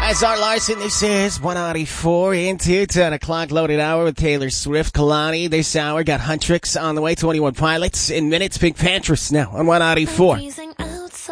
As our Larson, this is 194 into 10 o'clock loaded hour with Taylor Swift. Kalani this hour got Huntrix on the way. 21 Pilots in minutes. Big Pantras now on 194.